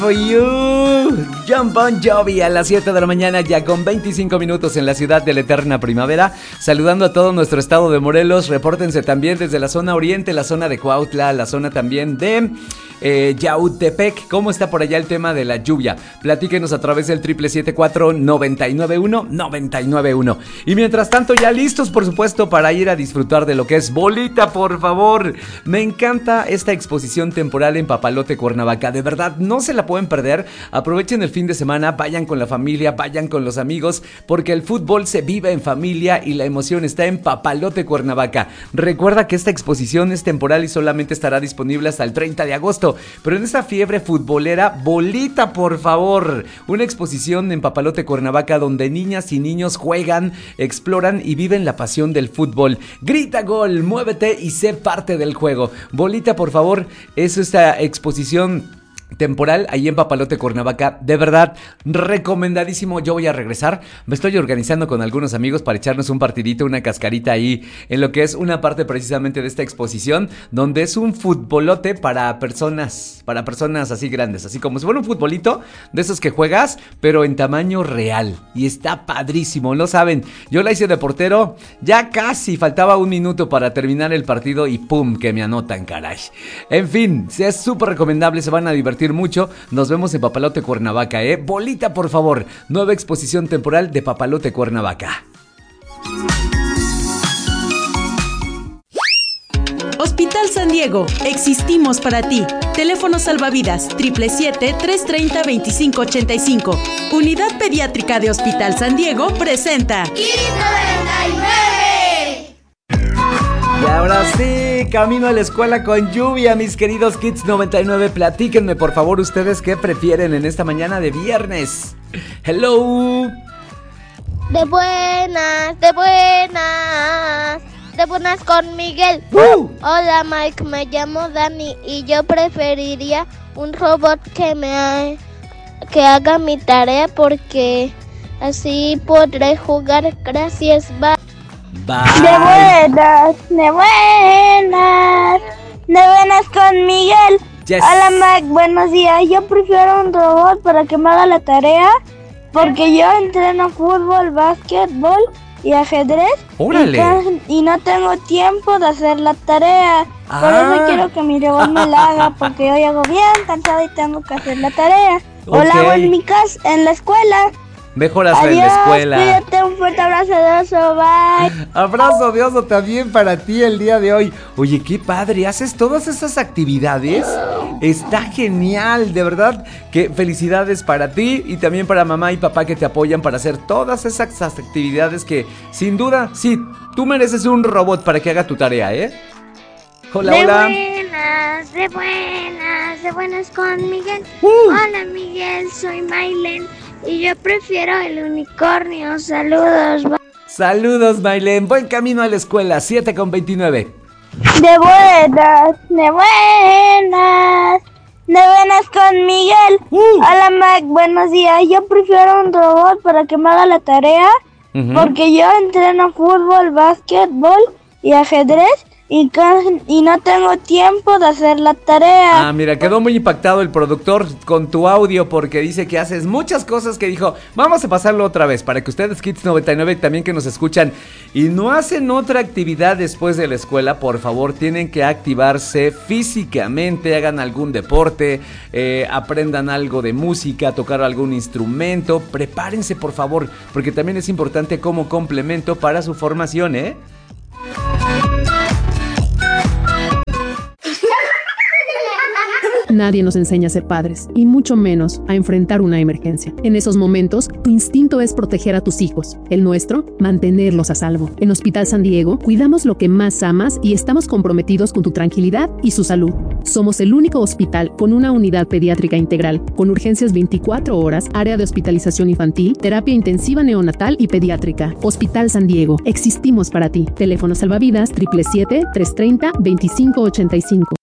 For you, John Bon Jovi a las 7 de la mañana, ya con 25 minutos en la ciudad de la eterna primavera. Saludando a todo nuestro estado de Morelos. Repórtense también desde la zona oriente, la zona de Cuautla, la zona también de Yautepec. ¿Cómo está por allá el tema de la lluvia? Platíquenos a través del 777-499-1-991. Y mientras tanto, ya listos, por supuesto, para ir a disfrutar de lo que es Bolita, por favor. Me encanta esta exposición temporal en Papalote, Cuernavaca. De verdad, no se la pueden perder. Aprovechen el fin de semana, vayan con la familia, vayan con los amigos, porque el fútbol se vive en familia y la emoción está en Papalote, Cuernavaca. Recuerda que esta exposición es temporal y solamente estará disponible hasta el 30 de agosto. Pero en esta fiebre futbolera, Bolita, por favor. Una exposición en Papalote, Cuernavaca, donde niñas y niños juegan, exploran y viven la pasión del fútbol. Grita gol, muévete y sé parte del juego. Bolita, por favor, es esta exposición temporal ahí en Papalote, Cuernavaca. De verdad, recomendadísimo. Yo voy a regresar. Me estoy organizando con algunos amigos para echarnos un partidito, una cascarita ahí en lo que es una parte precisamente de esta exposición, donde es un futbolote para personas así grandes, así como si fuera un futbolito de esos que juegas, pero en tamaño real. Y está padrísimo, ¿lo saben? Yo la hice de portero, ya casi faltaba un minuto para terminar el partido y ¡pum! Que me anotan, caray. En fin, es súper recomendable, se van a divertir mucho. Nos vemos en Papalote, Cuernavaca, Bolita, por favor. Nueva exposición temporal de Papalote, Cuernavaca. Hospital San Diego, existimos para ti. Teléfono salvavidas 777-330-2585. Unidad Pediátrica de Hospital San Diego presenta Kids 99. Y ahora sí, camino a la escuela con lluvia, mis queridos Kids 99. Platíquenme, por favor, ustedes qué prefieren en esta mañana de viernes. Hello. De buenas, de buenas. De buenas con Miguel. Hola Mike, me llamo Dani y yo preferiría un robot que haga mi tarea porque así podré jugar. Gracias, bye. Bye. De buenas, de buenas. De buenas con Miguel. Yes. Hola Mike, buenos días. Yo prefiero un robot para que me haga la tarea porque yo entreno fútbol, básquetbol y ajedrez. ¡Órale! Y no tengo tiempo de hacer la tarea. Por eso quiero que mi robot me la haga porque hoy hago bien cansado y tengo que hacer la tarea. O la hago en mi casa, en la escuela. Mejoras en la escuela. Cuídate, un fuerte abrazo de oso, bye. Abrazo de oso también para ti el día de hoy. Oye, qué padre, ¿haces todas esas actividades? Está genial, de verdad, que felicidades para ti y también para mamá y papá que te apoyan para hacer todas esas actividades que, sin duda, sí, tú mereces un robot para que haga tu tarea, Hola, hola. De buenas con Miguel. Hola Miguel, soy Maylen y yo prefiero el unicornio. Saludos, bye. Saludos, Maylen. Buen camino a la escuela, 7:29. De buenas, de buenas. De buenas con Miguel. Hola Mike, buenos días. Yo prefiero un robot para que me haga la tarea porque yo entreno fútbol, básquetbol y ajedrez. Y no tengo tiempo de hacer la tarea. Ah, mira, quedó muy impactado el productor con tu audio porque dice que haces muchas cosas que dijo, vamos a pasarlo otra vez para que ustedes, Kids 99, también que nos escuchan y no hacen otra actividad después de la escuela, por favor, tienen que activarse físicamente, hagan algún deporte, aprendan algo de música, tocar algún instrumento, prepárense, por favor, porque también es importante como complemento para su formación, Nadie nos enseña a ser padres, y mucho menos a enfrentar una emergencia. En esos momentos, tu instinto es proteger a tus hijos. El nuestro, mantenerlos a salvo. En Hospital San Diego, cuidamos lo que más amas y estamos comprometidos con tu tranquilidad y su salud. Somos el único hospital con una unidad pediátrica integral, con urgencias 24 horas, área de hospitalización infantil, terapia intensiva neonatal y pediátrica. Hospital San Diego, existimos para ti. Teléfono salvavidas 777-330-2585.